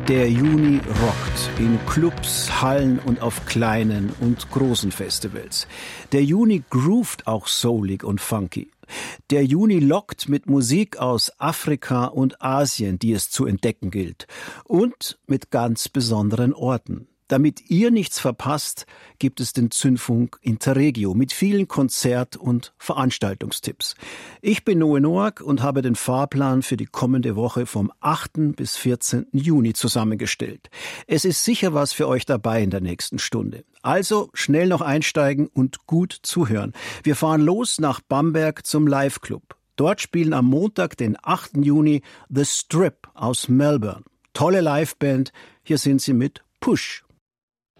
Der Juni rockt in Clubs, Hallen und auf kleinen und großen Festivals. Der Juni groovt auch soulig und funky. Der Juni lockt mit Musik aus Afrika und Asien, die es zu entdecken gilt. Und mit ganz besonderen Orten. Damit ihr nichts verpasst, gibt es den Zündfunk Interregio mit vielen Konzert- und Veranstaltungstipps. Ich bin Noe Noack und habe den Fahrplan für die kommende Woche vom 8. bis 14. Juni zusammengestellt. Es ist sicher was für euch dabei in der nächsten Stunde. Also schnell noch einsteigen und gut zuhören. Wir fahren los nach Bamberg zum Live-Club. Dort spielen am Montag, den 8. Juni, The Strip aus Melbourne. Tolle Liveband. Hier sind sie mit Push.